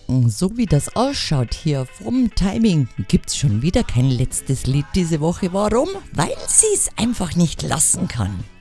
sagen, so wie das ausschaut hier vom Timing, gibt's schon wieder kein letztes Lied diese Woche. Warum? Weil sie es einfach nicht lassen kann.